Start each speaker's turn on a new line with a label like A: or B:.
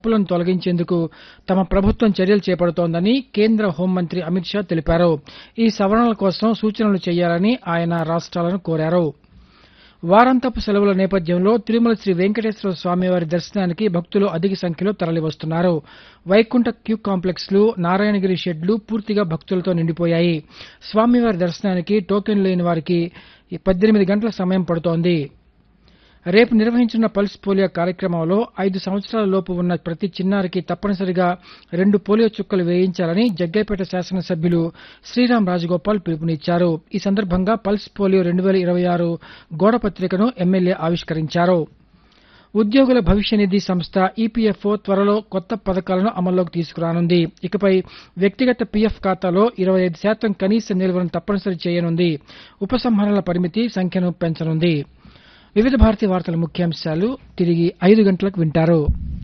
A: తప్పులను తొలగించేందుకు తమ ప్రభుత్వం చర్యలు చేపడుతోందని కేంద్ర హోంమంత్రి అమిత్ షా తెలిపారు. ఈ సవరణల కోసం సూచనలు చేయాలని ఆయన రాష్ట్రాలను కోరారు. వారాంతపు సెలవుల నేపథ్యంలో తిరుమల శ్రీ వెంకటేశ్వర స్వామివారి దర్శనానికి భక్తులు అధిక సంఖ్యలో తరలివస్తున్నారు. వైకుంఠ క్యూ కాంప్లెక్స్లు, నారాయణగిరి షెడ్లు పూర్తిగా భక్తులతో నిండిపోయాయి. స్వామివారి దర్శనానికి టోకెన్ లేని వారికి 18 గంటల సమయం పడుతోంది. రేపు నిర్వహించిన పల్స్ పోలియో కార్యక్రమంలో 5 సంవత్సరాల లోపు ఉన్న ప్రతి చిన్నారికి తప్పనిసరిగా 2 పోలియో చుక్కలు వేయించాలని జగ్గైపేట శాసనసభ్యులు శ్రీరాం రాజగోపాల్ పిలుపునిచ్చారు. ఈ సందర్భంగా పల్స్ పోలియో 2026 గోడ పత్రికను ఎమ్మెల్యే ఆవిష్కరించారు. ఉద్యోగుల భవిష్య నిధి సంస్థ ఈపీఎఫ్ఓ త్వరలో కొత్త పథకాలను అమల్లోకి తీసుకురానుంది. ఇకపై వ్యక్తిగత పీఎఫ్ ఖాతాలో 25% కనీస నిల్వను తప్పనిసరి చేయనుంది. ఉపసంహరణల పరిమితి సంఖ్యను పెంచనుంది. వివిధ భారతి వార్తల ముఖ్యాంశాలు తిరిగి 5 గంటలకు వింటారు.